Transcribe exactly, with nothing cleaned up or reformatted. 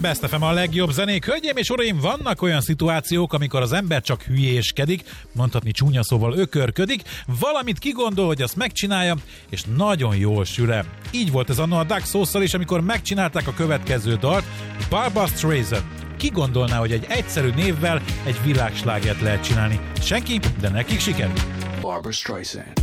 Best ef em a legjobb zenék. Hölgyeim és uraim, vannak olyan szituációk, amikor az ember csak hülyéskedik, mondhatni csúnya szóval ökörködik, valamit kigondol, hogy azt megcsinálja, és nagyon jól süre. Így volt ez anno a Dark Souls-szal is, amikor megcsinálták a következő dalt, Barbra Streisand. Ki gondolná, hogy egy egyszerű névvel egy világslágert lehet csinálni? Senki, de nekik sikerült. Barbra Streisand.